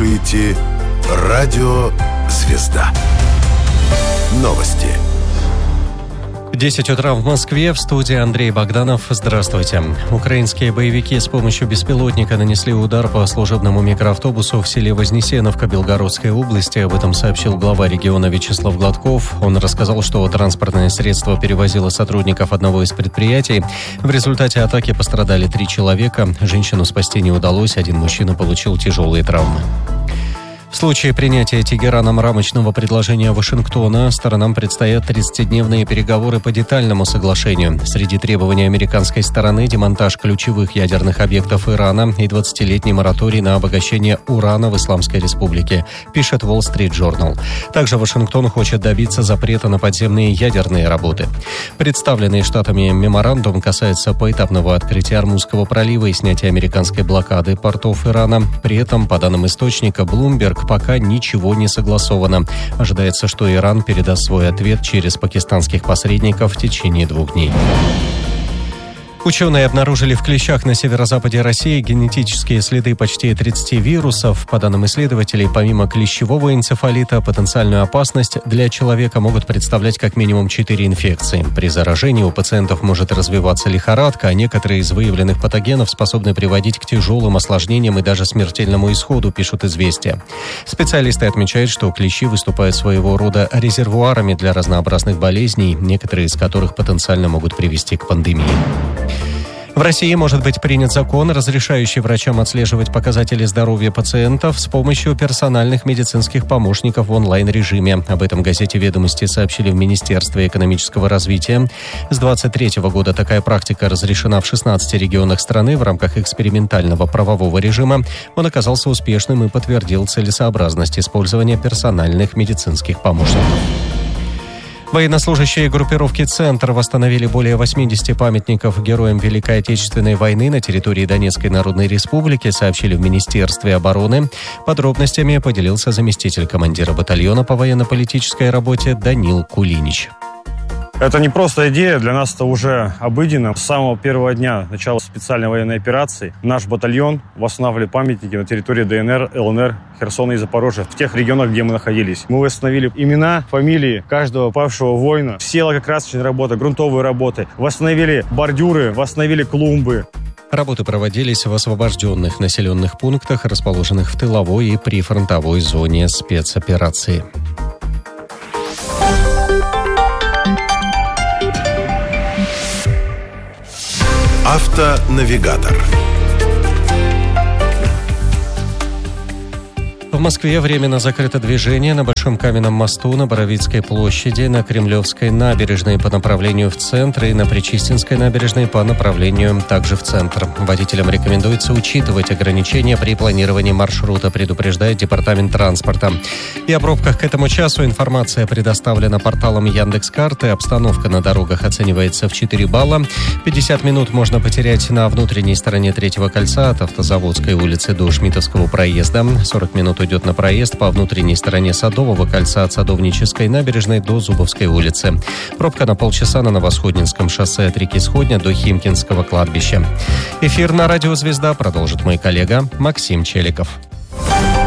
слушаете «Радио Звезда». Новости. 10 утра в Москве, в студии Андрей Богданов. Здравствуйте. Украинские боевики с помощью беспилотника нанесли удар по служебному микроавтобусу в селе Вознесеновка Белгородской области. Об этом сообщил глава региона Вячеслав Гладков. Он рассказал, что транспортное средство перевозило сотрудников одного из предприятий. В результате атаки пострадали 3 человека. Женщину спасти не удалось, один мужчина получил тяжелые травмы. В случае принятия Тегераном рамочного предложения Вашингтона сторонам предстоят 30-дневные переговоры по детальному соглашению. Среди требований американской стороны демонтаж ключевых ядерных объектов Ирана и 20-летний мораторий на обогащение урана в Исламской Республике, пишет Wall Street Journal. Также Вашингтон хочет добиться запрета на подземные ядерные работы. Представленный Штатами меморандум касается поэтапного открытия Ормузского пролива и снятия американской блокады портов Ирана. При этом, по данным источника Bloomberg, пока ничего не согласовано. Ожидается, что Иран передаст свой ответ через пакистанских посредников в течение 2 дней. Ученые обнаружили в клещах на северо-западе России генетические следы почти 30 вирусов. По данным исследователей, помимо клещевого энцефалита, потенциальную опасность для человека могут представлять как минимум 4 инфекции. При заражении у пациентов может развиваться лихорадка, а некоторые из выявленных патогенов способны приводить к тяжелым осложнениям и даже смертельному исходу, пишут «Известия». Специалисты отмечают, что клещи выступают своего рода резервуарами для разнообразных болезней, некоторые из которых потенциально могут привести к пандемии. В России может быть принят закон, разрешающий врачам отслеживать показатели здоровья пациентов с помощью персональных медицинских помощников в онлайн-режиме. Об этом газете «Ведомости» сообщили в Министерстве экономического развития. С 2023 года такая практика разрешена в 16 регионах страны в рамках экспериментального правового режима. Он оказался успешным и подтвердил целесообразность использования персональных медицинских помощников. Военнослужащие группировки «Центр» восстановили более 80 памятников героям Великой Отечественной войны на территории Донецкой Народной Республики, сообщили в Министерстве обороны. Подробностями поделился заместитель командира батальона по военно-политической работе Данил Кулинич. Это не просто идея, для нас это уже обыденно. С самого первого дня начала специальной военной операции наш батальон восстанавливали памятники на территории ДНР, ЛНР, Херсона и Запорожья, в тех регионах, где мы находились. Мы восстановили имена, фамилии каждого павшего воина, все лакокрасочные работы, грунтовые работы, восстановили бордюры, восстановили клумбы. Работы проводились в освобожденных населенных пунктах, расположенных в тыловой и прифронтовой зоне спецоперации. Автонавигатор. В Москве временно закрыто движение на Большом Каменном мосту, на Боровицкой площади, на Кремлевской набережной по направлению в центр и на Причистинской набережной по направлению также в центр. Водителям рекомендуется учитывать ограничения при планировании маршрута, предупреждает Департамент транспорта. И о пробках к этому часу информация предоставлена порталом Яндекс.Карты. Обстановка на дорогах оценивается в 4 балла. 50 минут можно потерять на внутренней стороне Третьего кольца от Автозаводской улицы до Шмитовского проезда. 40 минут идет на проезд по внутренней стороне Садового кольца от Садовнической набережной до Зубовской улицы. Пробка на полчаса на Новосходнинском шоссе от реки Сходня до Химкинского кладбища. Эфир на радио «Звезда» продолжит мой коллега Максим Челиков.